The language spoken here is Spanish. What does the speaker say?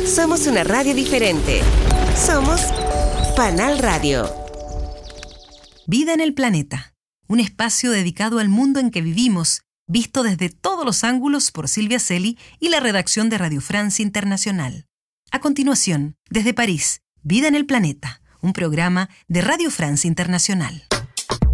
Somos una radio diferente. Somos Panal Radio. Vida en el planeta. Un espacio dedicado al mundo en que vivimos, visto desde todos los ángulos por Silvia Celi y la redacción de Radio France Internacional. A continuación, desde París, Vida en el planeta, un programa de Radio France Internacional.